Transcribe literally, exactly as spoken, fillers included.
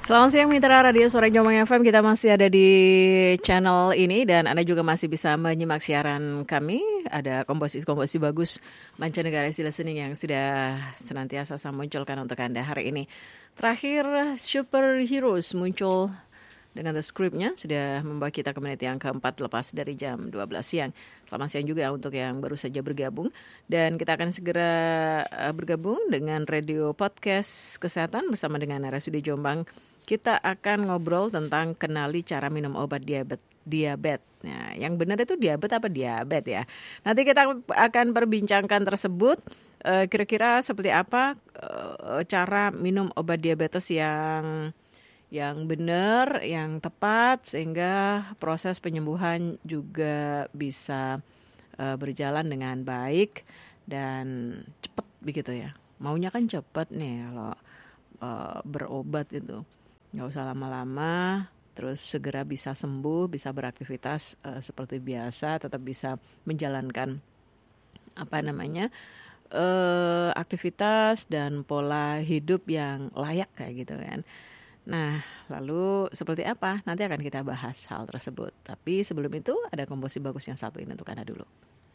Selamat siang Mitra Radio Suara Jombang F M. Kita masih ada di channel ini dan Anda juga masih bisa menyimak siaran kami. Ada komposisi-komposisi bagus mancanegara isi listening yang sudah senantiasa saya munculkan untuk Anda hari ini. Terakhir Superheroes muncul dengan the script-nya sudah membawa kita ke menit yang keempat lepas dari jam dua belas siang. Selamat siang juga untuk yang baru saja bergabung. Dan kita akan segera uh, bergabung dengan Radio Podcast Kesehatan bersama dengan R S U D Jombang. Kita akan ngobrol tentang kenali cara minum obat diabetes. Diabetes. Nah, yang benar itu diabetes apa diabetes ya? Nanti kita akan perbincangkan tersebut. Uh, kira-kira seperti apa uh, cara minum obat diabetes yang yang benar, yang tepat, sehingga proses penyembuhan juga bisa uh, berjalan dengan baik dan cepat begitu ya. Maunya kan cepat nih kalau uh, berobat itu. Nggak usah lama-lama, terus segera bisa sembuh, bisa beraktivitas uh, seperti biasa, tetap bisa menjalankan apa namanya uh, aktivitas dan pola hidup yang layak kayak gitu kan. Nah, lalu seperti apa? Nanti akan kita bahas hal tersebut. Tapi sebelum itu ada komposisi bagus yang satu ini untuk Anda dulu.